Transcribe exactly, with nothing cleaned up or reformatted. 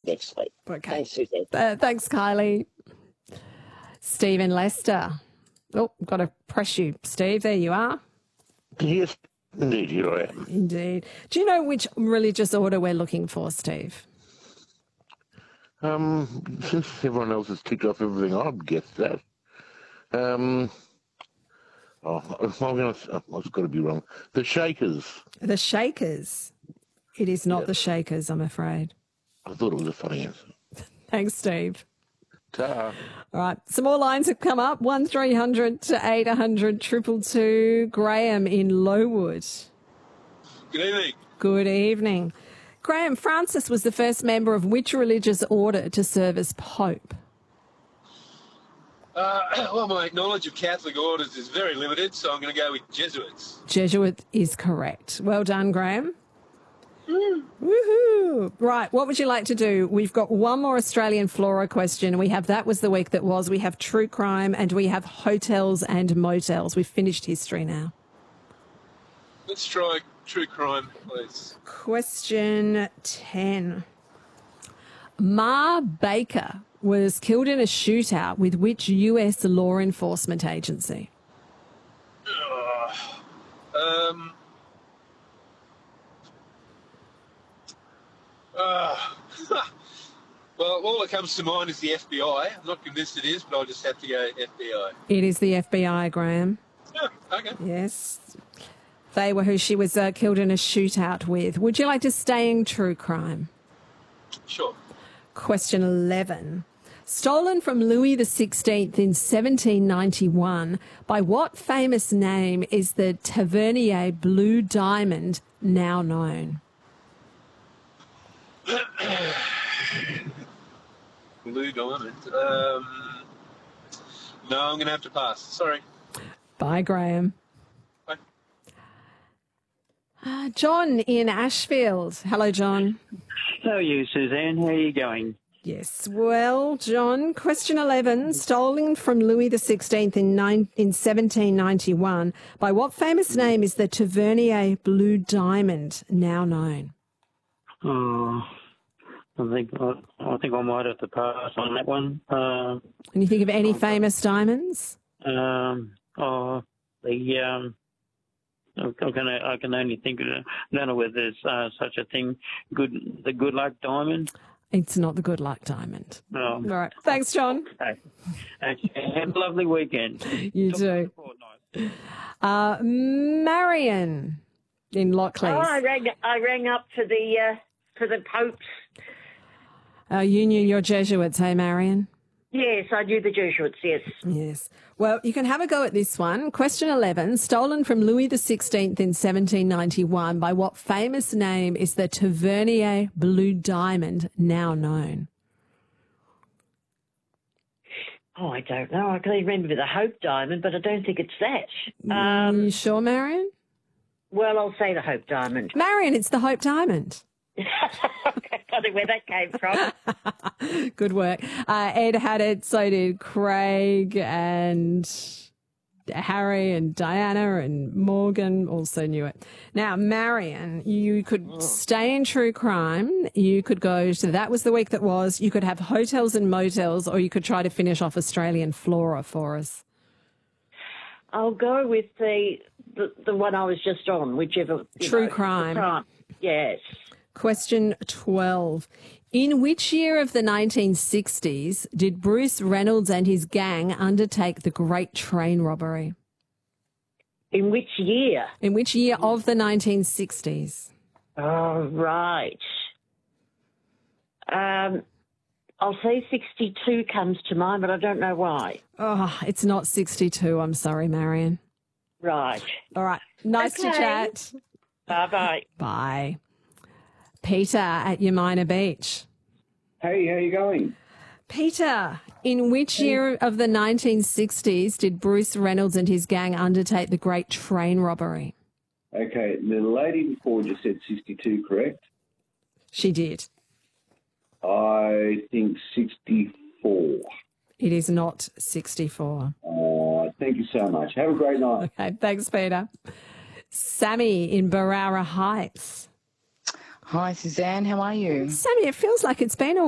next week. Okay. Thanks, Suzanne. Uh, thanks, Kylie. Stephen Lester. Oh, got to press you, Steve. There you are. Yes, indeed, here I am. Indeed. Do you know which religious order we're looking for, Steve? Um, since everyone else has ticked off everything, I'd guess that. Um, oh, I'm gonna, I've got to be wrong. The Shakers. The Shakers. It is not Yeah. the Shakers, I'm afraid. I thought it was a funny answer. Thanks, Steve. Ta. All right, some more lines have come up. one three hundred to eight hundred two two two. Graham in Lowood. Good evening. Good evening. Graham, Francis was the first member of which religious order to serve as Pope? Uh, well, my knowledge of Catholic orders is very limited, so I'm going to go with Jesuits. Jesuit is correct. Well done, Graham. Mm. Woohoo! Right, what would you like to do? We've got one more Australian flora question. We have That Was the Week That Was. We have True Crime, and we have Hotels and Motels. We've finished history now. Let's try True Crime, please. Question ten. Ma Baker was killed in a shootout with which U S law enforcement agency? Uh, um... Uh, well, all that comes to mind is the F B I. I'm not convinced it is, but I'll just have to go F B I. It is the F B I, Graham. Oh, okay. Yes. They were who she was uh, killed in a shootout with. Would you like to stay in true crime? Sure. Question eleven. Stolen from Louis the sixteenth in seventeen ninety-one, by what famous name is the Tavernier Blue Diamond now known? Blue Diamond. Um, no, I'm going to have to pass. Sorry. Bye, Graham. Bye. Uh, John in Ashfield. Hello, John. How are you, Suzanne? How are you going? Yes, well, John, question eleven, stolen from Louis the sixteenth in, nine, in seventeen ninety-one, by what famous name is the Tavernier Blue Diamond now known? Oh, I think I, I think I might have to pass on that one. Uh, Can you think of any famous diamonds? um, oh, the um, I can I can only think of it. I don't know whether there's uh, such a thing. Good, the Good Luck Diamond. It's not the Good Luck Diamond. Oh. All right. Thanks, John. Okay. Have a lovely weekend. You too. Uh, Marion in Lockley. Oh, I rang, I rang up for the uh, for the popes. Uh, you knew your Jesuits, hey, Marion? Yes, I knew the Jesuits, yes. Yes. Well, you can have a go at this one. Question eleven, stolen from Louis the sixteenth in seventeen ninety-one, by what famous name is the Tavernier Blue Diamond now known? Oh, I don't know. I can remember the Hope Diamond, but I don't think it's that. Um, you sure, Marion? Well, I'll say the Hope Diamond. Marion, it's the Hope Diamond. I don't know where that came from. Good work. Uh, Ed had it, so did Craig and Harry and Diana and Morgan also knew it. Now, Marion, you could stay in true crime. You could go to That Was the Week That Was. You could have Hotels and Motels, or you could try to finish off Australian flora for us. I'll go with the the, the one I was just on, whichever. True know, crime. crime. Yes. Question twelve. In which year of the nineteen sixties did Bruce Reynolds and his gang undertake the Great Train Robbery? In which year? In which year of the nineteen sixties? Oh, right. Um, I'll say sixty-two comes to mind, but I don't know why. Oh, it's not sixty-two. I'm sorry, Marion. Right. All right. Nice Okay. to chat. Bye-bye. Bye. Peter at Yamina Beach. Hey, how you going? Peter, in which year of the nineteen sixties did Bruce Reynolds and his gang undertake the Great Train Robbery? Okay, the lady before just said sixty-two, correct? She did. I think sixty-four. It is not sixty-four. Uh, thank you so much. Have a great night. Okay, thanks, Peter. Sammy in Barara Heights. Hi, Suzanne. How are you? Sammy, it feels like it's been a